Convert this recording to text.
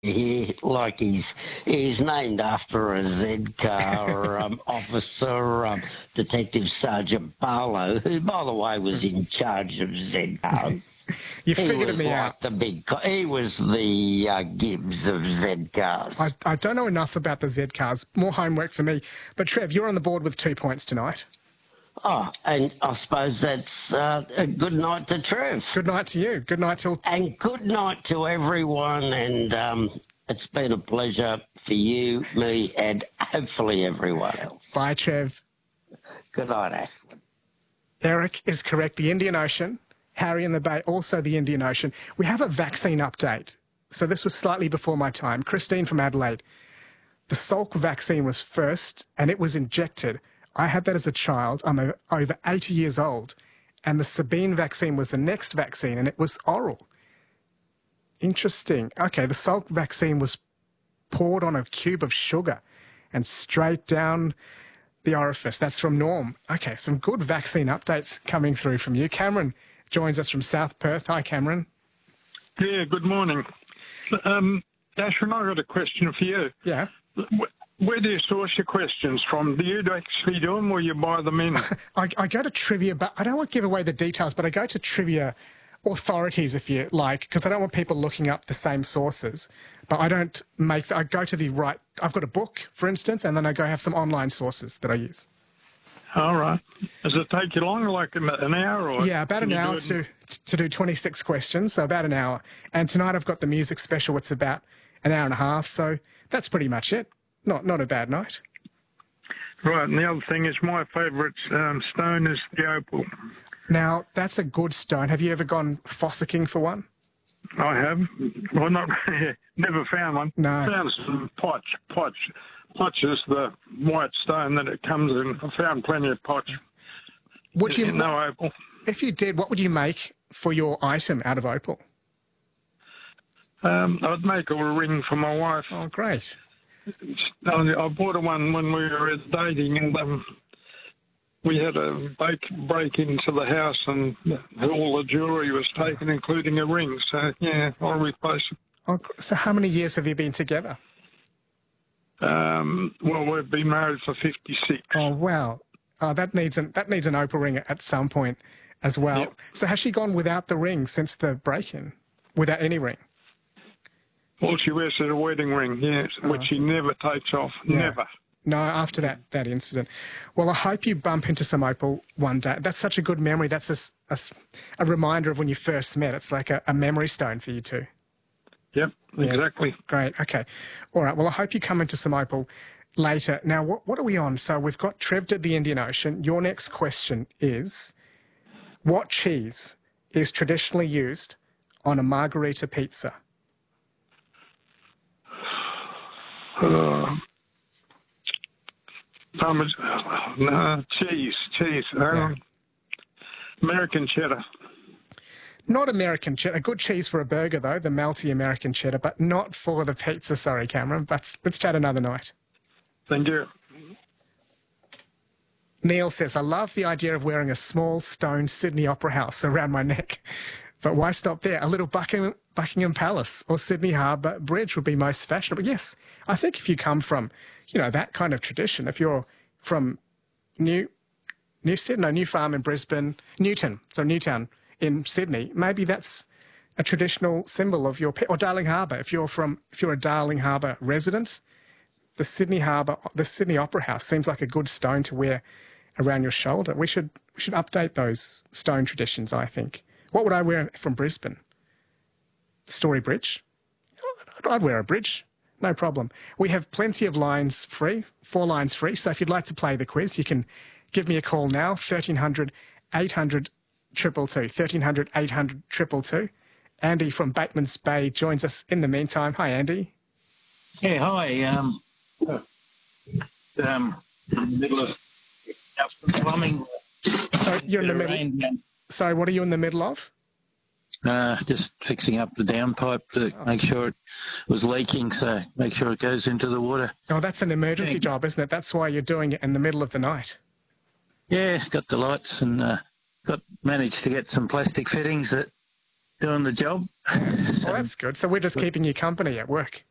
He's named after a Z car officer, Detective Sergeant Barlow, who, by the way, was in charge of Z cars. You He figured was me like out. he was the Gibbs of Z cars. I don't know enough about the Z cars. More homework for me. But Trev, you're on the board with 2 points tonight. Oh, and I suppose that's a good night to Trev. Good night to you. Good night to... And good night to everyone, and it's been a pleasure for you, me, and hopefully everyone else. Bye, Trev. Good night, Ashwin. Eric is correct. The Indian Ocean. Harry in the Bay, also the Indian Ocean. We have a vaccine update. So this was slightly before my time. Christine from Adelaide. The Salk vaccine was first, and it was injected. I had that as a child. I'm over 80 years old. And the Sabine vaccine was the next vaccine, and it was oral. Interesting. Okay, the Salk vaccine was poured on a cube of sugar and straight down the orifice. That's from Norm. Okay, some good vaccine updates coming through from you. Cameron joins us from South Perth. Hi, Cameron. Yeah, good morning. Ashwin, I've got a question for you. Yeah. Where do you source your questions from? Do you actually do them or you buy them in? I go to trivia, but I don't want to give away the details, but I go to trivia authorities, if you like, because I don't want people looking up the same sources. But I don't make... I go to the right... I've got a book, for instance, and then I go have some online sources that I use. All right. Does it take you long, like an hour? Or yeah, about an hour to do 26 questions, so about an hour. And tonight I've got the music special. It's about an hour and a half, so that's pretty much it. Not a bad night. Right, and the other thing is my favourite stone is the opal. Now, that's a good stone. Have you ever gone fossicking for one? I have. Well, not never found one. No. Found some potch. Potch is the white stone that it comes in. I found plenty of potch. Would you? No opal. If you did, what would you make for your item out of opal? I'd make a ring for my wife. Oh, great. I bought her one when we were dating, and we had a break into the house, and all the jewellery was taken, including a ring. So, yeah, I'll replace it. Oh, so how many years have you been together? Well, we've been married for 56. Oh, wow. Oh, that needs an opal ring at some point as well. Yep. So has she gone without the ring since the break-in? Without any ring? All she wears is a wedding ring, yes, which she never takes off. Yeah. Never. No, after that incident. Well, I hope you bump into some opal one day. That's such a good memory. That's a reminder of when you first met. It's like a memory stone for you two. Yep, yeah. Exactly. Great, okay. All right, well, I hope you come into some opal later. Now, what are we on? So we've got Trev did the Indian Ocean. Your next question is, what cheese is traditionally used on a margherita pizza? Cheese. Yeah. American cheddar. Not American cheddar. A good cheese for a burger, though, the melty American cheddar, but not for the pizza. Sorry, Cameron. But let's chat another night. Thank you. Neil says, I love the idea of wearing a small stone Sydney Opera House around my neck. But why stop there? A little Buckingham Palace or Sydney Harbour Bridge would be most fashionable. Yes, I think if you come from, that kind of tradition, if you're from New Farm in Brisbane, Newtown in Sydney, maybe that's a traditional symbol of your... Or Darling Harbour, if you're a Darling Harbour resident, the Sydney Opera House seems like a good stone to wear around your shoulder. We should update those stone traditions, I think. What would I wear from Brisbane? The Story Bridge? I'd wear a bridge, no problem. We have plenty of lines free, 4 lines free, so if you'd like to play the quiz, you can give me a call now, 1300 800 222, 1300 800 222. Andy from Batemans Bay joins us in the meantime. Hi, Andy. Yeah, hi. In the middle of plumbing. So you're in the middle. Sorry, what are you in the middle of? Just fixing up the downpipe to make sure it was leaking, so make sure it goes into the water. Oh, that's an emergency job, isn't it? That's why you're doing it in the middle of the night. Yeah, got the lights and managed to get some plastic fittings that doing the job. Well, that's good. So we're just keeping you company at work.